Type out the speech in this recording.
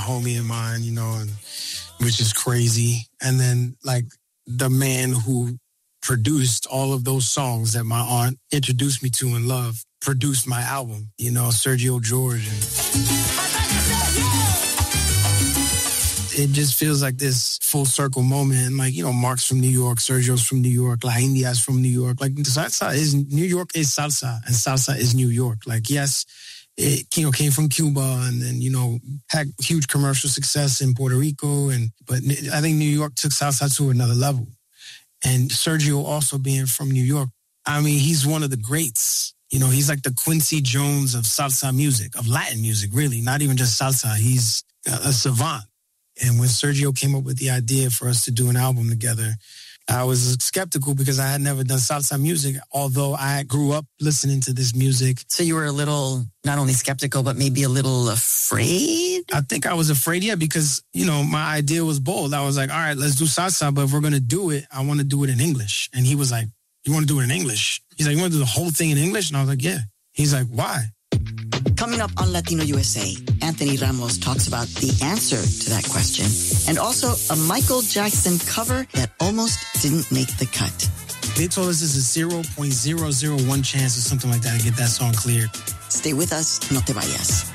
homie of mine, you know, and which is crazy. And then like the man who produced all of those songs that my aunt introduced me to and loved produced my album, you know, Sergio George. And it just feels like this full circle moment. And like, you know, Mark's from New York, Sergio's from New York, La India's from New York. Like salsa is, New York is salsa and salsa is New York. Like, yes, it, you know, came from Cuba and then, you know, had huge commercial success in Puerto Rico. But I think New York took salsa to another level. And Sergio also being from New York, I mean, he's one of the greats. You know, he's like the Quincy Jones of salsa music, of Latin music, really, not even just salsa. He's a savant. And when Sergio came up with the idea for us to do an album together, I was skeptical because I had never done salsa music, although I grew up listening to this music. So you were a little, not only skeptical, but maybe a little afraid? I think I was afraid, yeah, because, you know, my idea was bold. I was like, all right, let's do salsa, but if we're going to do it, I want to do it in English. And he was like, you want to do it in English? He's like, you want to do the whole thing in English? And I was like, yeah. He's like, why? Coming up on Latino USA, Anthony Ramos talks about the answer to that question and also a Michael Jackson cover that almost didn't make the cut. They told us there's a 0.001 chance or something like that to get that song cleared. Stay with us, no te vayas.